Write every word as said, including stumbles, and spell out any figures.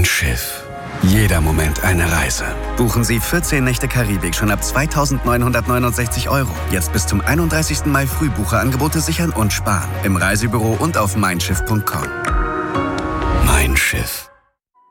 Schiff. Jeder Moment eine Reise. Buchen Sie vierzehn Nächte Karibik schon ab zweitausendneunhundertneunundsechzig Euro. Jetzt bis zum einunddreißigsten Mai Frühbucherangebote sichern und sparen. Im Reisebüro und auf mein schiff punkt com. Mein Schiff.